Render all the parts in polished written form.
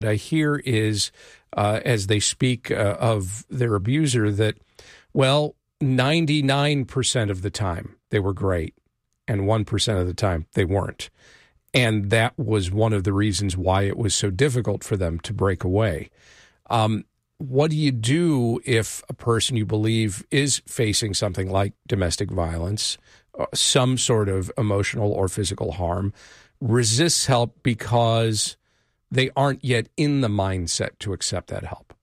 I hear is, as they speak of their abuser, that, well, 99% of the time they were great and 1% of the time they weren't. And that was one of the reasons why it was so difficult for them to break away. What do you do if a person you believe is facing something like domestic violence, some sort of emotional or physical harm, resists help because they aren't yet in the mindset to accept that help?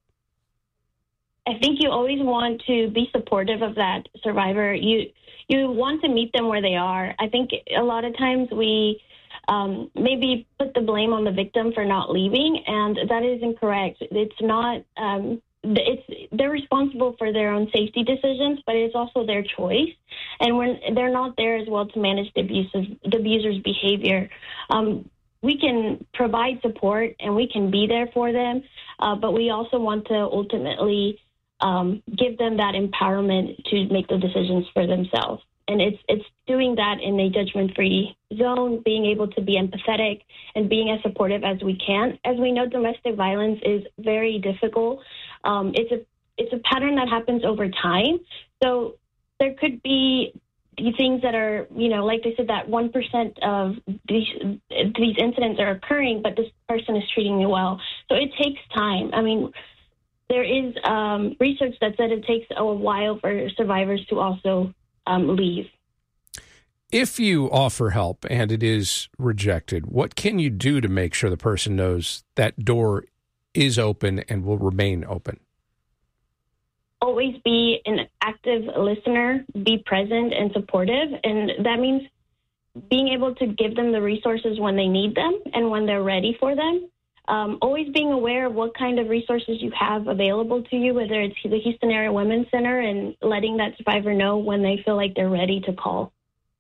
I think you always want to be supportive of that survivor. You want to meet them where they are. I think a lot of times we maybe put the blame on the victim for not leaving, and that is incorrect. It's not. They're responsible for their own safety decisions, but it's also their choice. And when they're not there as well to manage the abuser's behavior, we can provide support and we can be there for them, but we also want to ultimately give them that empowerment to make the decisions for themselves. And it's doing that in a judgment-free zone, being able to be empathetic and being as supportive as we can. As we know, domestic violence is very difficult. It's a pattern that happens over time. So there could be things that are, like they said, that 1% of these incidents are occurring, but this person is treating me well. So it takes time. I mean, there is research that said it takes a while for survivors to also leave. If you offer help and it is rejected, what can you do to make sure the person knows that door is open and will remain open? Always be an active listener, be present and supportive. And that means being able to give them the resources when they need them and when they're ready for them. Always being aware of what kind of resources you have available to you, whether it's the Houston Area Women's Center, and letting that survivor know when they feel like they're ready to call.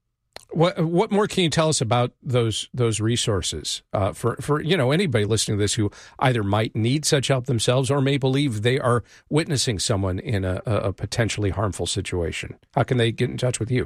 What more can you tell us about those resources for anybody listening to this who either might need such help themselves or may believe they are witnessing someone in a potentially harmful situation? How can they get in touch with you?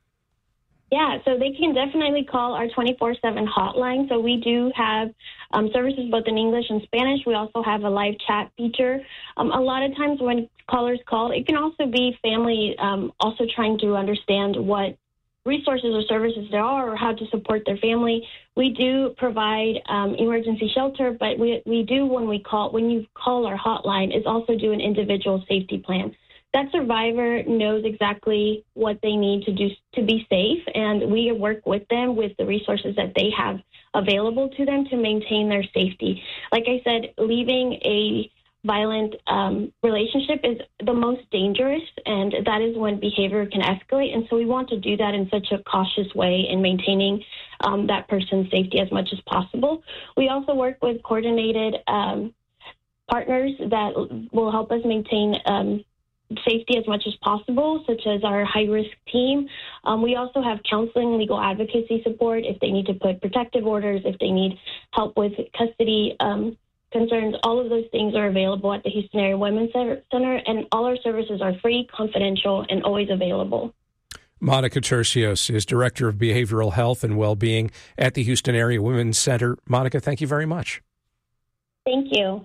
Yeah, so they can definitely call our 24/7 hotline. So we do have services both in English and Spanish. We also have a live chat feature. A lot of times when callers call, it can also be family also trying to understand what resources or services there are or how to support their family. We do provide emergency shelter, but we do when you call our hotline is also do an individual safety plan. That survivor knows exactly what they need to do to be safe, and we work with them with the resources that they have available to them to maintain their safety. Like I said, leaving a violent relationship is the most dangerous, and that is when behavior can escalate. And so we want to do that in such a cautious way in maintaining that person's safety as much as possible. We also work with coordinated partners that will help us maintain safety as much as possible, such as our high-risk team. We also have counseling, legal advocacy support if they need to put protective orders, if they need help with custody concerns. All of those things are available at the Houston Area Women's Center, and all our services are free, confidential, and always available. Monica Tercios is Director of Behavioral Health and Wellbeing at the Houston Area Women's Center. Monica, thank you very much. Thank you.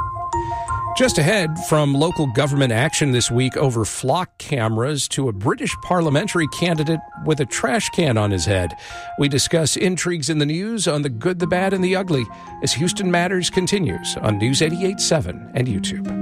Just ahead, from local government action this week over flock cameras to a British parliamentary candidate with a trash can on his head. We discuss intrigues in the news on the good, the bad, and the ugly as Houston Matters continues on News 88.7 and YouTube.